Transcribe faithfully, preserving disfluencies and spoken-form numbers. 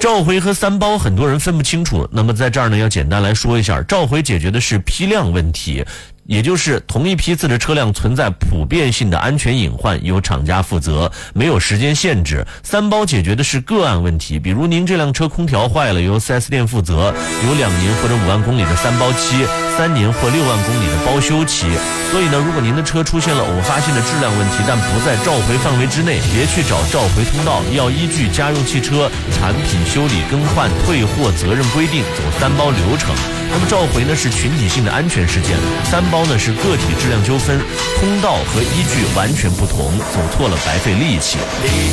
召回和三包很多人分不清楚，那么在这儿呢要简单来说一下，召回解决的是批量问题，也就是同一批次的车辆存在普遍性的安全隐患，由厂家负责，没有时间限制。三包解决的是个案问题，比如您这辆车空调坏了，由 四 S 店负责，有两年或者五万公里的三包期，三年或六万公里的包修期。所以呢，如果您的车出现了偶发性的质量问题，但不在召回范围之内，别去找召回通道，要依据家用汽车产品修理更换退货责任规定走三包流程。那么召回呢是群体性的安全事件，三包呢是个体质量纠纷，通道和依据完全不同，走错了白费力气。